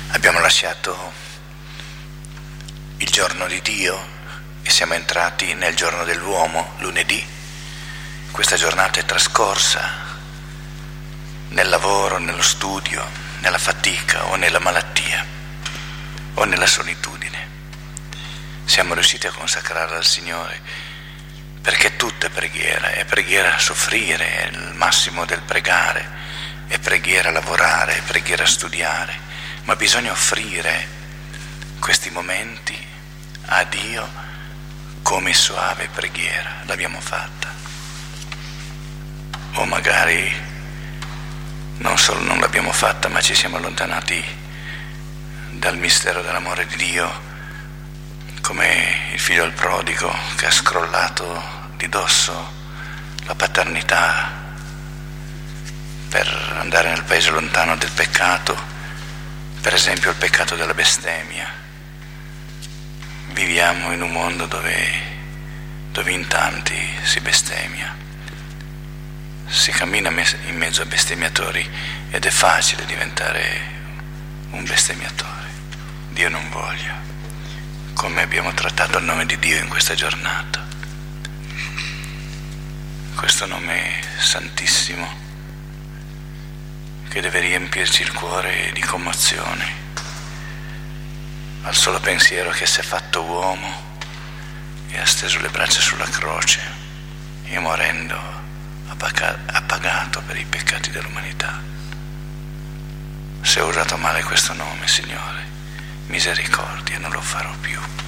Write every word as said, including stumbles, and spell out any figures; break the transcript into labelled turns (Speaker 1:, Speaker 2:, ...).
Speaker 1: Abbiamo lasciato il giorno di Dio e siamo entrati nel giorno dell'uomo, lunedì. Questa giornata è trascorsa nel lavoro, nello studio, nella fatica o nella malattia o nella solitudine. Siamo riusciti a consacrarla al Signore, perché tutto è preghiera, è preghiera soffrire, è il massimo del pregare, è preghiera lavorare, è preghiera studiare, ma bisogna offrire questi momenti a Dio come soave preghiera. L'abbiamo fatta. O magari non solo non l'abbiamo fatta, ma ci siamo allontanati dal mistero dell'amore di Dio, come il figlio del prodigo che ha scrollato di dosso la paternità per andare nel paese lontano del peccato, per esempio il peccato della bestemmia. Viviamo in un mondo dove, dove in tanti si bestemmia, si cammina in mezzo a bestemmiatori ed è facile diventare un bestemmiatore. Dio non voglia, come abbiamo trattato il nome di Dio in questa giornata. Questo nome santissimo che deve riempirci il cuore di commozione al solo pensiero che si è fatto uomo e ha steso le braccia sulla croce e morendo ha pagato per i peccati dell'umanità. Se ho usato male questo nome, Signore, misericordia, non lo farò più.